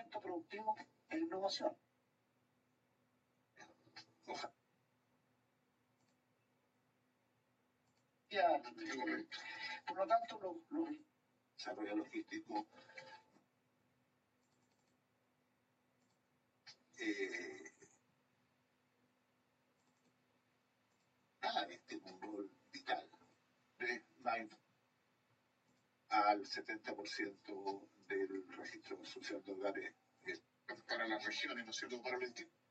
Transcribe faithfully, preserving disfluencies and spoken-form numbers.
crecimiento productivo e innovación. Ojalá. Ya, correcto. Por lo tanto, los, los desarrollo logístico eh, ah, este es un rol vital de más al setenta por ciento del registro social de hogares eh, para las regiones, ¿no es cierto? Para el